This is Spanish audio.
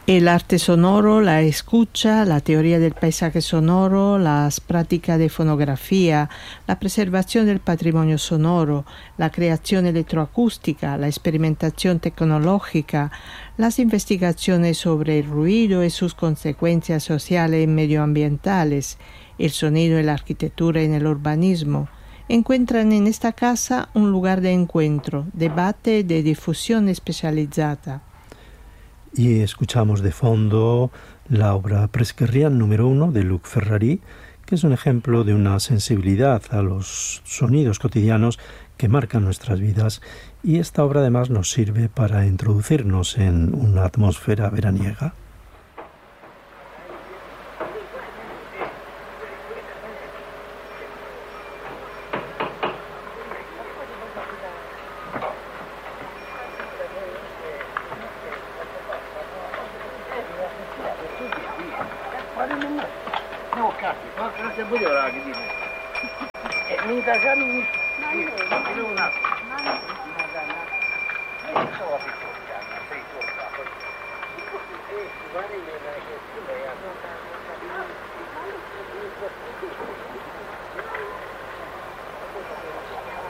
El arte sonoro, la escucha, la teoría del paisaje sonoro, las prácticas de fonografía, la preservación del patrimonio sonoro, la creación electroacústica, la experimentación tecnológica, las investigaciones sobre el ruido y sus consecuencias sociales y medioambientales, el sonido en la arquitectura y en el urbanismo, encuentran en esta casa un lugar de encuentro, debate y de difusión especializada. Y escuchamos de fondo la obra Presquerrian número 1 de Luc Ferrari, que es un ejemplo de una sensibilidad a los sonidos cotidianos que marcan nuestras vidas, y esta obra además nos sirve para introducirnos en una atmósfera veraniega.